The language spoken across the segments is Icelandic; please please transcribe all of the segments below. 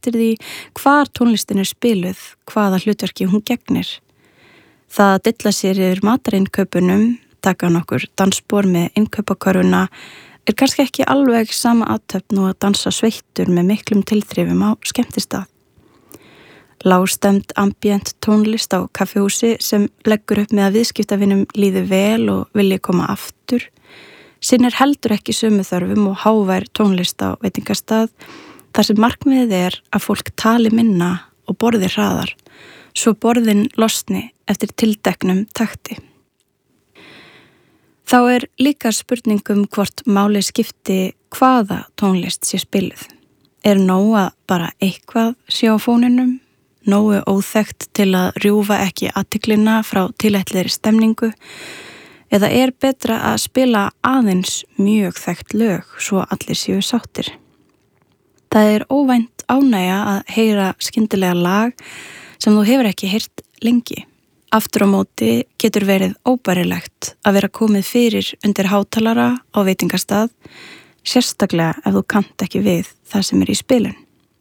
eftir því hvar tónlistin spiluð, hvaða hlutverki hún gegnir. Það að dilla sér yfir matarinnkaupunum, taka nokkur dansspor með innkaupakörfuna kannski ekki alveg sama athöfn og að dansa sveittur með miklum tilþrifum á skemmtistað. Lágstemt ambient tónlist á kaffihúsi sem leggur upp með að viðskiptavinum líði vel og vilji koma aftur, sinnir heldur ekki sömu þörfum og hávær tónlist á veitingastað þar sem markmiðið að fólk tali minna og borði hraðar, svo borðin losni eftir tildeknum takti. Þá líka spurningum hvort máli skipti hvaða tónlist sé spiluð. Nóg að bara eitthvað sé á fóninum, nógu óþekkt til að rjúfa ekki athyglina frá tilætlegri stemningu, eða betra að spila aðeins mjög þekkt lög svo allir séu sáttir. Það óvænt ánægja að heyra skyndilega lag sem þú hefur ekki heyrt lengi. Aftur á móti getur verið óbærilegt að vera komið fyrir undir hátalara á veitingastað, sérstaklega ef þú kannt ekki við það sem í spilun.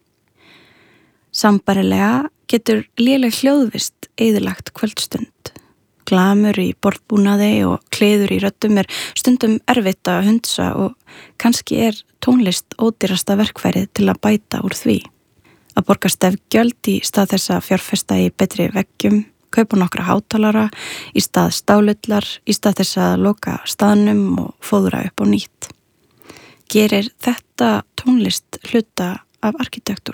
Sambærilega getur léleg hljóðvist eyðilagt kvöldstund. Glamur í borðbúnaði og kleður í röddum stundum erfitt að hundsa og kannski tónlist ódýrasta verkfærið til að bæta úr því. Að borga stefgjöld í stað þess að fjárfesta í betri veggjum, kaupa nokkra hátalara í stað stálullar, í stað þess að loka staðnum og fóðra upp á nýtt. Gerir þetta tónlist hluta af arkitektúr?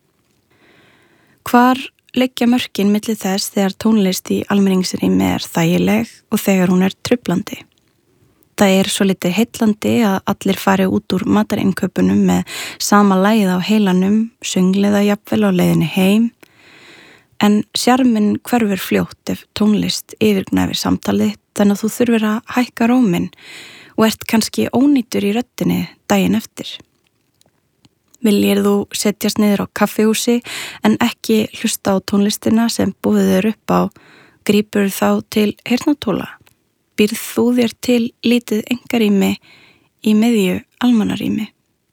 Hvar liggja mörkin milli þess þegar tónlist í almenningsrými þægileg og þegar hún truflandi? Það svolítið heillandi að allir fari út úr matarinnkaupunum með sama lagið á heilanum, söngliða jafnvel á leiðinni heim, en sjarminn hverfur fljótt ef tónlist yfirgnæfir samtalið þannig að þú þurfir að hækka róminn og kannski ónýtur í röddinni daginn eftir. Viljir þú setjast niður á kaffihúsi en ekki hlusta á tónlistina sem búið upp á, grípur þá til heyrnartóla? Býrð þú þér til lítið einkarými í miðju almannarými?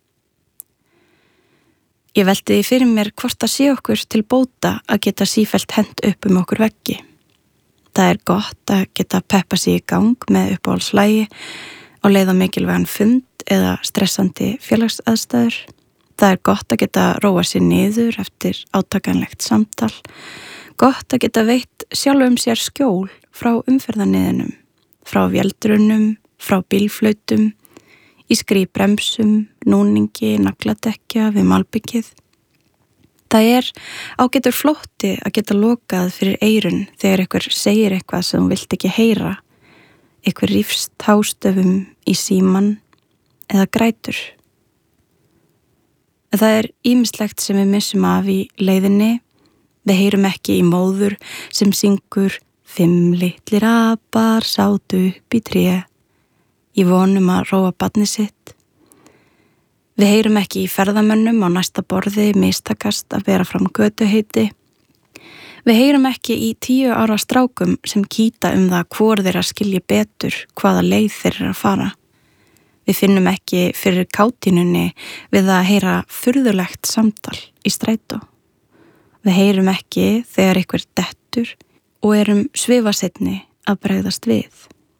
Ég velti því fyrir mér hvort að sé okkur til bóta að geta sífellt hent upp okkur veggi. Það gott að geta peppa sig í gang með uppáhaldslægi og leiða mikilvægan fund eða stressandi félagsaðstæður. Það gott að geta róa sér niður eftir átakanlegt samtal, gott að geta veitt sjálfum sér skjól frá umferðarniðinum, frá véldrunum, frá bílflautum, í skríbremsum, núningi, nagladekkja við malbyggið. Það ágætur flótti að geta lokað fyrir eyrun þegar einhver segir eitthvað sem þú vilt ekki heyra, einhver rífst hástöfum í síman eða grætur. En það ýmislegt sem við missum af í leiðinni. Við heyrum ekki í móður sem syngur 5 litlir apar sátu upp í tré í vonum að róa barnið sitt. Við heyrum ekki í ferðamönnum á næsta borði mistakast að bera fram götuheiti. Við heyrum ekki í 10 ára strákum sem kýta það hvor þeirra skilji betur hvaða leið þeirra að fara. Við finnum ekki fyrir kátínunni við að heyra furðulegt samtal í strætó. Við heyrum ekki þegar einhver dettur og erum svifasetni að bregðast við.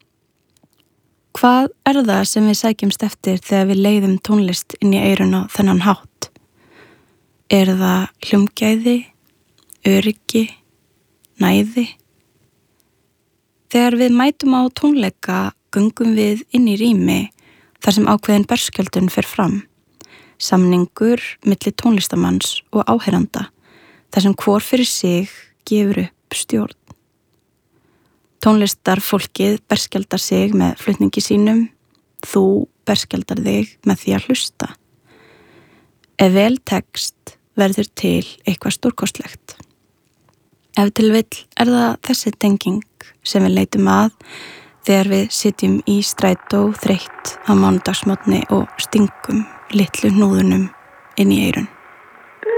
Hvað það sem við sækjumst eftir þegar við leiðum tónlist inn í eyrun á þennan hátt? Það hljómgæði, öryggi, næði? Þegar við mætum á tónleika göngum við inn í rými þar sem ákveðin berskjöldun fer fram, samningur milli tónlistamanns og áheyranda, þar sem hvor fyrir sig gefur upp stjórn. Tónlistarfólkið berskjaldar sig með flutningi sínum, þú berskjaldar þig með því að hlusta. Ef vel tekst verður til eitthvað stórkostlegt. Ef til vill það þessi tenging sem við leitum að þegar við sitjum í strætó þreytt á mánudagsmorgni og stingum litlu hnúðunum inn í eyrun.